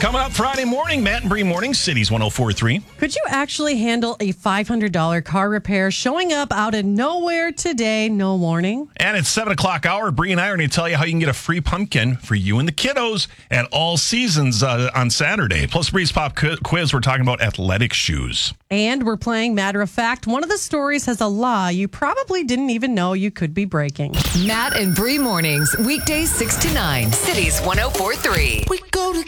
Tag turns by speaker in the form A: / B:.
A: Coming up Friday morning, Matt and Bree Morning, Cities 104.3.
B: Could you actually handle a $500 car repair showing up out of nowhere today, no warning?
A: And it's 7 o'clock hour. Bree and I are going to tell you how you can get a free pumpkin for you and the kiddos at All Seasons on Saturday. Plus, Bree's Pop Quiz, we're talking about athletic shoes.
B: And we're playing Matter of Fact. One of the stories has a law you probably didn't even know you could be breaking.
C: Matt and Bree Mornings, weekdays 6 to 9, Cities 104.3.
D: We go to